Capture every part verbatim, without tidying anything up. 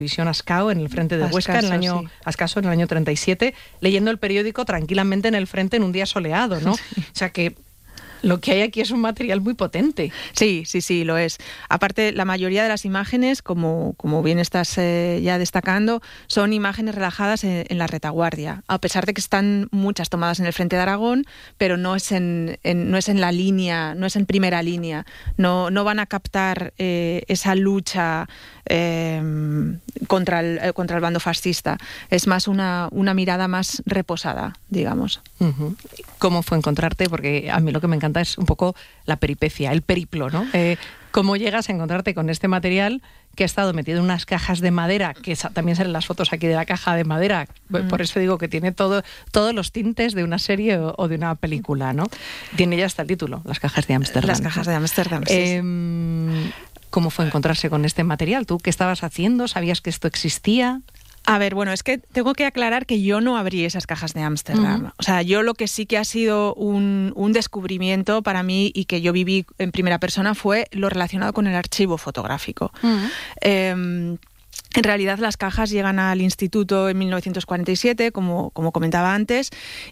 División Ascao, en el frente de Huesca, Ascaso, en el año sí. Ascaso, en el año treinta y siete, leyendo el periódico tranquilamente en el frente en un día soleado, ¿no? Sí. O sea que lo que hay aquí es un material muy potente. Sí, sí, sí, lo es. Aparte, la mayoría de las imágenes, como, como bien estás eh, ya destacando, son imágenes relajadas en, en la retaguardia, a pesar de que están muchas tomadas en el frente de Aragón, pero no es en, en, no es en la línea, no es en primera línea. No, no van a captar eh, esa lucha eh, contra, el, eh, contra el bando fascista. Es más una, una mirada más reposada, digamos. Uh-huh. ¿Cómo fue encontrarte? Porque a mí lo que me encanta es un poco la peripecia, el periplo, ¿no? Eh, ¿Cómo llegas a encontrarte con este material que ha estado metido en unas cajas de madera, que también salen las fotos aquí de la caja de madera? Mm. Por eso digo que tiene todo, todos los tintes de una serie o, o de una película, ¿no? Tiene ya hasta el título, Las cajas de Ámsterdam. Las cajas de Ámsterdam, sí. Eh, ¿Cómo fue encontrarse con este material? ¿Tú qué estabas haciendo? ¿Sabías que esto existía? A ver, bueno, es que tengo que aclarar que yo no abrí esas cajas de Ámsterdam. Uh-huh. O sea, yo lo que sí que ha sido un, un descubrimiento para mí y que yo viví en primera persona fue lo relacionado con el archivo fotográfico. Uh-huh. Eh, En realidad las cajas llegan al instituto en mil novecientos cuarenta y siete, como, como comentaba antes,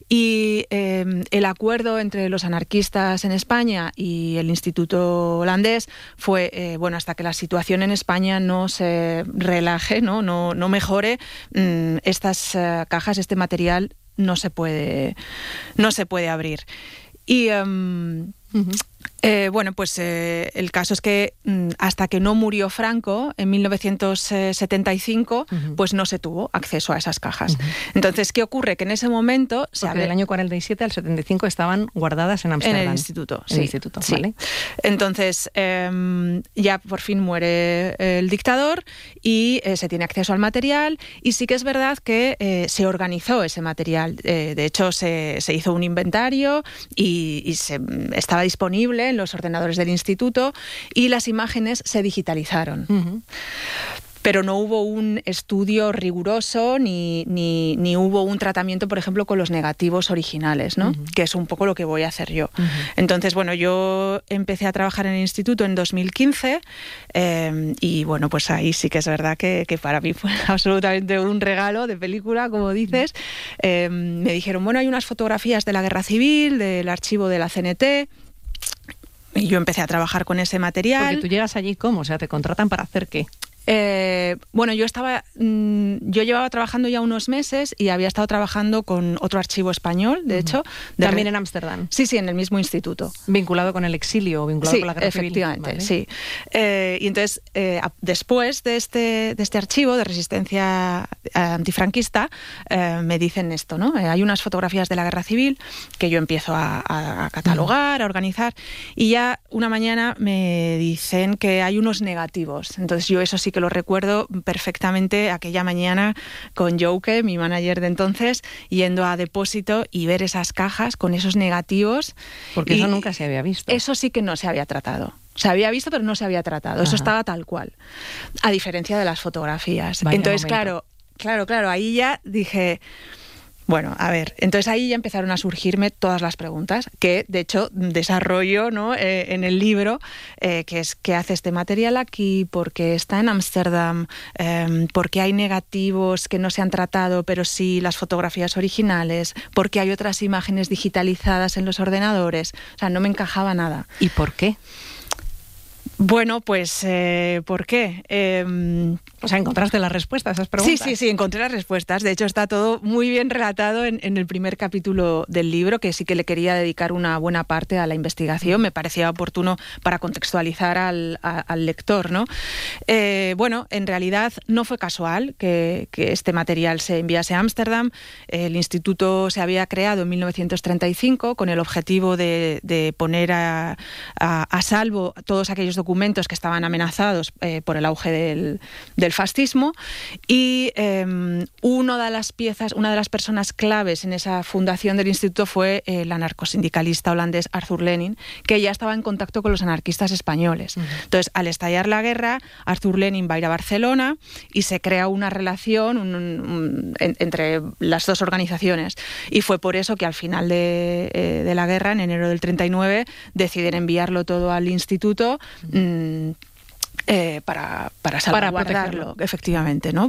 y eh, el acuerdo entre los anarquistas en España y el instituto holandés fue, eh, bueno, hasta que la situación en España no se relaje, no, no, no mejore, mmm, estas uh, cajas, este material no se puede, no se puede abrir. Y um, uh-huh. Eh, bueno, pues eh, el caso es que mm, hasta que no murió Franco en mil novecientos setenta y cinco, uh-huh. pues no se tuvo acceso a esas cajas. Uh-huh. Entonces, ¿qué ocurre? Que en ese momento... Porque se había... del año cuarenta y siete al setenta y cinco estaban guardadas en Ámsterdam. En el instituto, en sí. el instituto, sí. ¿vale? Entonces, eh, ya por fin muere el dictador y eh, se tiene acceso al material, y sí que es verdad que eh, se organizó ese material. Eh, de hecho, se, se hizo un inventario y, y se, estaba disponible en los ordenadores del instituto, y las imágenes se digitalizaron. Uh-huh. Pero no hubo un estudio riguroso ni, ni, ni hubo un tratamiento, por ejemplo, con los negativos originales, ¿no? Uh-huh. Que es un poco lo que voy a hacer yo. Uh-huh. Entonces, bueno, yo empecé a trabajar en el instituto en dos mil quince eh, y, bueno, pues ahí sí que es verdad que, que para mí fue absolutamente un regalo de película, como dices. Eh, me dijeron, bueno, hay unas fotografías de la Guerra Civil, del archivo de la C N T... Y yo empecé a trabajar con ese material. Porque tú llegas allí, ¿cómo? O sea, ¿te contratan para hacer qué? Eh, bueno, yo estaba, mmm, yo llevaba trabajando ya unos meses y había estado trabajando con otro archivo español, de uh-huh. hecho. De ¿También re... en Ámsterdam? Sí, sí, en el mismo instituto. ¿Vinculado con el exilio o vinculado sí, con la guerra civil? Efectivamente, ¿vale? sí. Eh, y entonces, eh, después de este, de este archivo de resistencia antifranquista, eh, me dicen esto, ¿no? Eh, hay unas fotografías de la guerra civil que yo empiezo a, a, a catalogar, uh-huh. a organizar, y ya una mañana me dicen que hay unos negativos. Entonces yo eso sí que lo recuerdo perfectamente, aquella mañana con Jouke, mi manager de entonces, yendo a depósito y ver esas cajas con esos negativos. Porque eso nunca se había visto. Eso sí que no se había tratado. Se había visto, pero no se había tratado. Ajá. Eso estaba tal cual. A diferencia de las fotografías. Vaya entonces, momento. claro, claro, claro, ahí ya dije... Bueno, a ver, entonces ahí ya empezaron a surgirme todas las preguntas que, de hecho, desarrollo, ¿no? eh, en el libro, eh, que es ¿qué hace este material aquí? ¿Por qué está en Ámsterdam? Eh, ¿Por qué hay negativos que no se han tratado, pero sí las fotografías originales? ¿Por qué hay otras imágenes digitalizadas en los ordenadores? O sea, no me encajaba nada. ¿Y por qué? Bueno, pues, eh, ¿por qué? Eh, o sea, ¿encontraste las respuestas a esas preguntas? Sí, sí, sí, encontré las respuestas. De hecho, está todo muy bien relatado en, en el primer capítulo del libro, que sí que le quería dedicar una buena parte a la investigación. Me parecía oportuno para contextualizar al, a, al lector, ¿no? Eh, bueno, en realidad no fue casual que, que este material se enviase a Ámsterdam. El instituto se había creado en mil novecientos treinta y cinco con el objetivo de, de poner a, a, a salvo todos aquellos documentos documentos que estaban amenazados eh, por el auge del, del fascismo, y eh, una de las piezas, una de las personas claves en esa fundación del instituto fue el anarcosindicalista holandés Arthur Lenin, que ya estaba en contacto con los anarquistas españoles. Uh-huh. Entonces, al estallar la guerra, Arthur Lenin va a ir a Barcelona y se crea una relación un, un, en, entre las dos organizaciones, y fue por eso que al final de, eh, de la guerra, en enero del treinta y nueve, deciden enviarlo todo al instituto, Eh, para, para salvaguardarlo, para efectivamente, ¿no?